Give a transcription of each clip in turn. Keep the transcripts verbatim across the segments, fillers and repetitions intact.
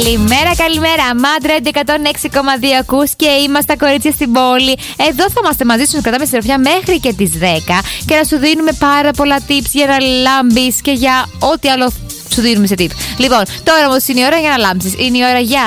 Καλημέρα, καλημέρα. Μάντρε εκατόν έξι κόμμα δύο ακούς και είμαστε τα κορίτσια στην πόλη. Εδώ θα είμαστε μαζί σου, να κρατάμε συντροφιά μέχρι και τις δέκα και να σου δίνουμε πάρα πολλά tips για να λάμπεις και για ό,τι άλλο σου δίνουμε σε tip. Λοιπόν, τώρα όμως είναι η ώρα για να λάμψεις. Είναι η ώρα για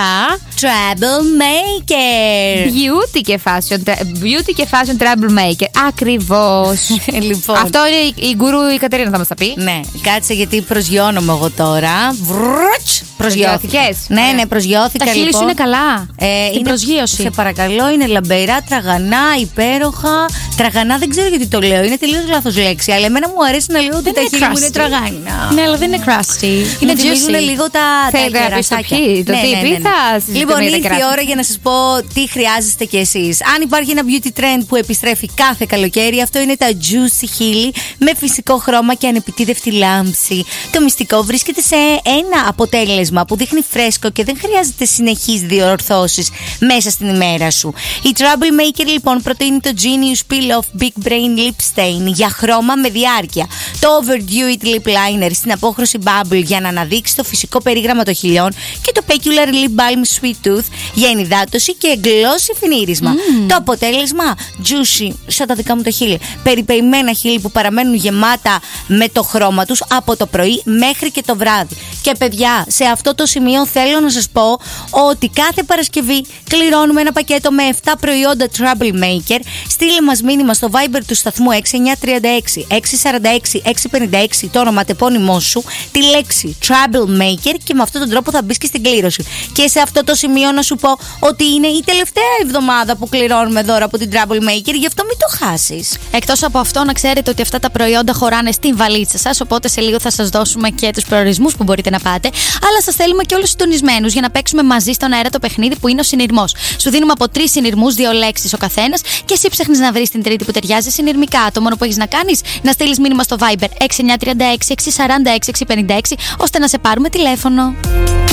Troublemaker. Beauty και fashion, beauty και fashion troublemaker. Ακριβώς. Λοιπόν. Αυτό είναι η γκουρού η Κατερίνα θα μας τα πει. Ναι, κάτσε γιατί προσγειώνομαι εγώ τώρα. Βρούτς, προσγειώθηκες. Ναι, ναι, προσγειώθηκα. Τα χείλη λοιπόν. σου είναι καλά. Ε, η είναι, προσγείωση. Σε παρακαλώ, είναι λαμπερά, τραγανά, υπέροχα. Τραγανά δεν ξέρω γιατί το λέω. Είναι τελείως λάθος λέξη. Αλλά εμένα μου αρέσει να λέω ότι τα χείλη μου είναι τραγανά. Ναι, αλλά δεν είναι crusty. Είναι juicy. λίγο τα, τα κερασάκια. Το ναι, τι ναι, ναι, ναι. θα Λοιπόν, ήρθε η ώρα για να σας πω τι χρειάζεστε κι εσείς. Αν υπάρχει ένα beauty trend που επιστρέφει κάθε καλοκαίρι, αυτό είναι τα juicy χείλη με φυσικό χρώμα και ανεπιτίδευτη λάμψη. Το μυστικό βρίσκεται σε ένα αποτέλεσμα που δείχνει φρέσκο και δεν χρειάζεται συνεχείς διορθώσεις μέσα στην ημέρα σου. Η Troublemaker λοιπόν προτείνει το Genius Peel Off Big Brain Lip Stain για χρώμα με διάρκεια. Το Overdew Lip Liner στην απόχρωση Bubble για να αναδείξει το φυσικό περίγραμμα των χιλιών και το Peculiar Lip Balm Sweet Tooth για ενυδάτωση και γλώσσι φινίρισμα. Mm. Το αποτέλεσμα juicy, σαν τα δικά μου τα χείλη. Περιποιημένα χείλη που παραμένουν γεμάτα με το χρώμα τους από το πρωί μέχρι και το βράδυ. Και παιδιά, σε αυτό το σημείο θέλω να σας πω ότι κάθε Παρασκευή κληρώνουμε ένα πακέτο με επτά προϊόντα Troublemaker. Στείλε μας μήνυμα στο Viber του σταθμού έξι εννιά τρία έξι έξι τέσσερα έξι έξι πέντε έξι το όνομα τεπώνυμό σου, τη λέξη Troublemaker και με αυτόν τον τρόπο θα μπεις και στην κλήρωση. Και σε αυτό το σημείο να σου πω ότι είναι η τελευταία εβδομάδα που κληρώνουμε δώρα από την Troublemaker, γι' αυτό μην το χάσεις. Εκτός από αυτό, να ξέρετε ότι αυτά τα προϊόντα χωράνε στην βαλίτσα σας, οπότε σε λίγο θα σας δώσουμε και τους προορισμούς που μπορείτε να πάτε. Αλλά σας θέλουμε και όλους συντονισμένους για να παίξουμε μαζί στον αέρα το παιχνίδι που είναι ο συνειρμός. Σου δίνουμε από τρεις συνειρμούς, δύο λέξεις ο καθένας και εσύ ψάχνεις να βρεις την τρίτη που ταιριάζει συνειρμικά. Το μόνο που έχεις να κάνεις να στείλεις μήνυμα στο Viber έξι εννιά τρία έξι έξι τέσσερα έξι έξι πέντε έξι ώστε να σε πάρουμε τηλέφωνο.